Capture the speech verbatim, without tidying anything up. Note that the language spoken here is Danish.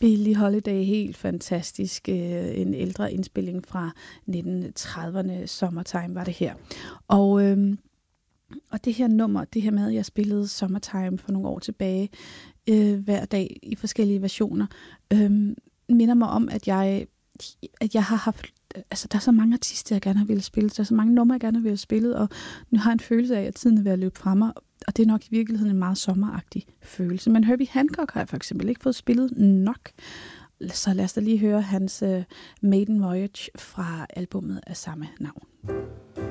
Billie Holiday, helt fantastisk. En ældre indspilling fra nitten trediverne, Summertime var det her. Og, øhm, og det her nummer, det her med, at jeg spillede Summertime for nogle år tilbage, øh, hver dag i forskellige versioner, øh, minder mig om, at jeg, at jeg har haft, altså der er så mange artister, jeg gerne har ville spille, der er så mange numre, jeg gerne har ville spille, og nu har jeg en følelse af, at tiden er ved at løbe fra mig, og det er nok i virkeligheden en meget sommeragtig følelse. Men Herbie Hancock har jeg for eksempel ikke fået spillet nok, så lad os da lige høre hans uh, Maiden Voyage fra albummet af samme navn.